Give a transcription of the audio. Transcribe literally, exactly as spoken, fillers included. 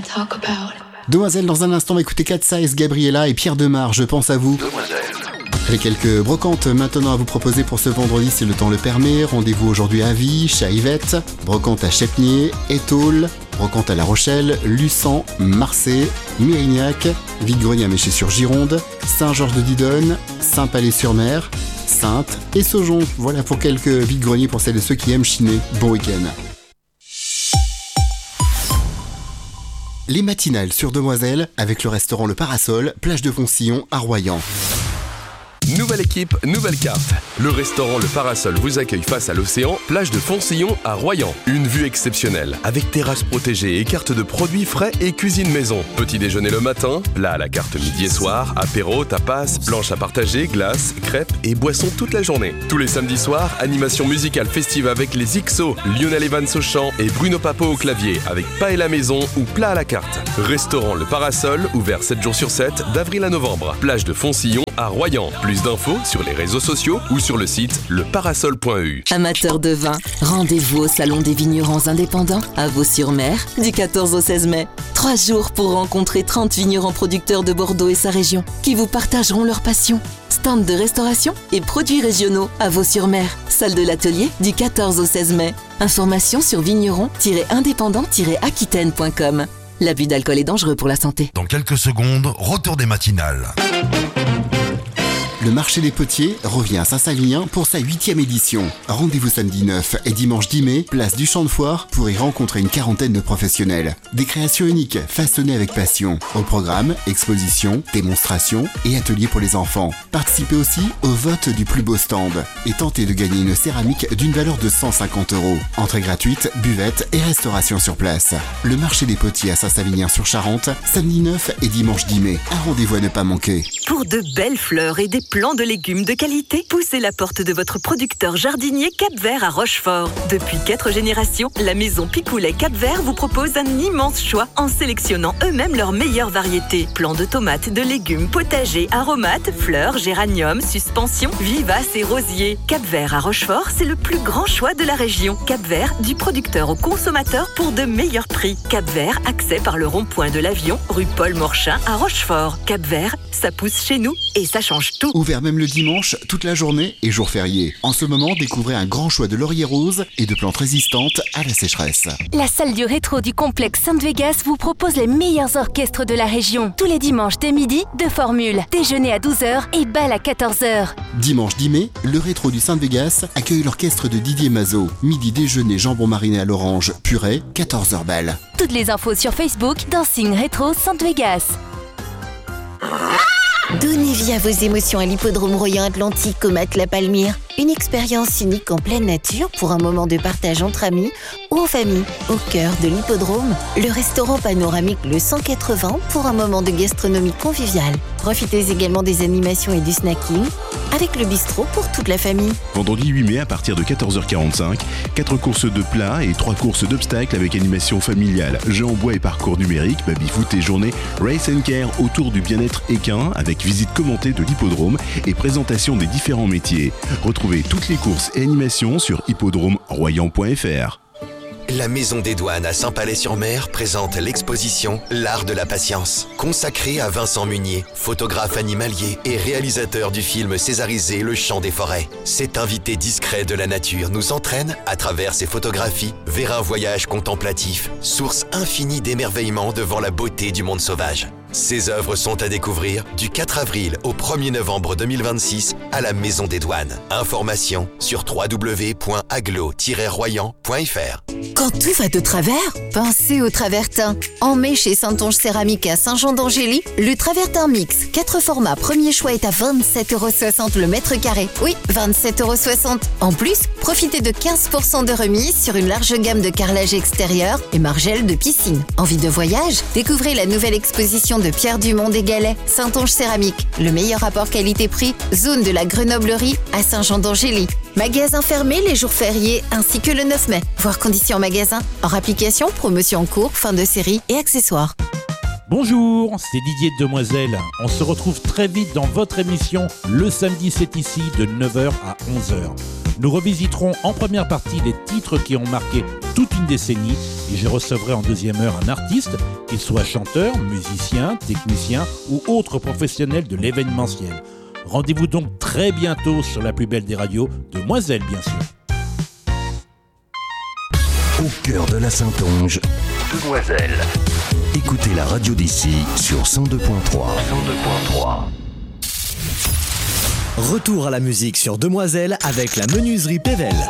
talk about. Demoiselle, dans un instant, écoutez Cat Size, Gabriella et Pierre Demar, je pense à vous. Demoiselle. Avec quelques brocantes maintenant à vous proposer pour ce vendredi si le temps le permet. Rendez-vous aujourd'hui à Vie, chez Yvette, brocante à Chepnier, Étaules, brocante à La Rochelle, Luçan, Marseille, Mérignac, vide-grenier à Méché-sur-Gironde, Saint-Georges-de-Didonne, Saint-Palais-sur-Mer, Saintes et Saujon. Voilà pour quelques vide-greniers pour celles et ceux qui aiment chiner. Bon week-end. Les matinales sur Demoiselle avec le restaurant Le Parasol, plage de Foncillon à Royan. Nouvelle équipe, nouvelle carte. Le restaurant Le Parasol vous accueille face à l'océan, plage de Foncillon à Royan. Une vue exceptionnelle, avec terrasse protégée et carte de produits frais et cuisine maison. Petit déjeuner le matin, plat à la carte midi et soir, apéro, tapas, planche à partager, glace, crêpes et boissons toute la journée. Tous les samedis soirs, animation musicale festive avec les X O, Lionel Evans au chant et Bruno Papo au clavier, avec paella maison ou plat à la carte. Restaurant Le Parasol, ouvert sept jours sur sept, d'avril à novembre. Plage de Foncillon à Royan. Plus d'infos sur les réseaux sociaux ou sur le site le parasol point e u. Amateurs de vin, rendez-vous au Salon des vignerons indépendants à Vaux-sur-Mer du quatorze au seize mai. Trois jours pour rencontrer trente vignerons producteurs de Bordeaux et sa région qui vous partageront leur passion. Stand de restauration et produits régionaux à Vaux-sur-Mer. Salle de l'atelier du quatorze au seize mai. Informations sur vigneron tiret indépendant tiret aquitaine point com. L'abus d'alcool est dangereux pour la santé. Dans quelques secondes, retour des matinales. Le marché des potiers revient à Saint-Salinien pour sa huitième édition. Rendez-vous samedi neuf et dimanche dix mai, place du Champ de Foire, pour y rencontrer une quarantaine de professionnels. Des créations uniques, façonnées avec passion. Au programme, expositions, démonstrations et ateliers pour les enfants. Participez aussi au vote du plus beau stand et tentez de gagner une céramique d'une valeur de cent cinquante euros. Entrée gratuite, buvette et restauration sur place. Le marché des potiers à Saint-Salinien-sur-Charente, samedi neuf et dimanche dix mai. Un rendez-vous à ne pas manquer. Pour de belles fleurs et des plants de légumes de qualité, poussez la porte de votre producteur jardinier Cap-Vert à Rochefort. Depuis quatre générations, la maison Picoulet Cap-Vert vous propose un immense choix en sélectionnant eux-mêmes leurs meilleures variétés. Plants de tomates, de légumes, potagers, aromates, fleurs, géraniums, suspensions, vivaces et rosiers. Cap-Vert à Rochefort, c'est le plus grand choix de la région. Cap-Vert, du producteur au consommateur pour de meilleurs prix. Cap-Vert, accès par le rond-point de l'Avion, rue Paul Morchin à Rochefort. Cap-Vert, ça pousse chez nous et ça change tout. Ouvert même le dimanche, toute la journée et jour férié. En ce moment, découvrez un grand choix de lauriers roses et de plantes résistantes à la sécheresse. La salle du rétro du complexe Sainte-Vegas vous propose les meilleurs orchestres de la région. Tous les dimanches dès midi, deux formules. Déjeuner à douze heures et bal à quatorze heures. Dimanche dix mai, le rétro du Sainte-Vegas accueille l'orchestre de Didier Mazot. Midi déjeuner jambon mariné à l'orange, purée, quatorze heures bal. Toutes les infos sur Facebook, Dancing Rétro Sainte-Vegas. Donnez vie à vos émotions à l'hippodrome Royan Atlantique au Mat La Palmyre. Une expérience unique en pleine nature pour un moment de partage entre amis ou en famille. Au cœur de l'hippodrome, le restaurant panoramique Le cent quatre-vingts pour un moment de gastronomie conviviale. Profitez également des animations et du snacking avec le bistrot pour toute la famille. Vendredi huit mai à partir de quatorze heures quarante-cinq, quatre courses de plats et trois courses d'obstacles avec animation familiale, jeux en bois et parcours numérique, baby-foot et journée Race and Care autour du bien-être équin avec visite commentée de l'hippodrome et présentation des différents métiers. Retrouvez toutes les courses et animations sur hippodrome royan point f r. La Maison des Douanes à Saint-Palais-sur-Mer présente l'exposition L'Art de la Patience, consacrée à Vincent Munier, photographe animalier et réalisateur du film césarisé Le Chant des Forêts. Cet invité discret de la nature nous entraîne, à travers ses photographies, vers un voyage contemplatif, source infinie d'émerveillement devant la beauté du monde sauvage. Ces œuvres sont à découvrir du quatre avril au premier novembre deux mille vingt-six à la Maison des Douanes. Informations sur w w w point aglo tiret royan point f r. Quand tout va de travers, pensez au Travertin. En mai chez Saintonge Céramique à Saint-Jean-d'Angély, le Travertin Mix, quatre formats premier choix est à vingt-sept euros soixante le mètre carré. Oui, vingt-sept euros soixante. En plus, profitez de quinze pour cent de remise sur une large gamme de carrelage extérieur et margelles de piscine. Envie de voyage? Découvrez la nouvelle exposition de Pierre Dumont des Galets, Saintonge Céramique. Le meilleur rapport qualité-prix, zone de la Grenoblerie à Saint-Jean-d'Angély. Magasin fermé les jours fériés ainsi que le neuf mai. Voir conditions en magasin, hors application, promotion en cours, fin de série et accessoires. Bonjour, c'est Didier de Demoiselle. On se retrouve très vite dans votre émission Le Samedi c'est ici de neuf heures à onze heures. Nous revisiterons en première partie les titres qui ont marqué toute une décennie et je recevrai en deuxième heure un artiste, qu'il soit chanteur, musicien, technicien ou autre professionnel de l'événementiel. Rendez-vous donc très bientôt sur la plus belle des radios, Demoiselle bien sûr. Au cœur de la Saintonge, Demoiselle. Écoutez la radio d'ici sur cent deux point trois. cent deux point trois. Retour à la musique sur Demoiselle avec la menuiserie Pével.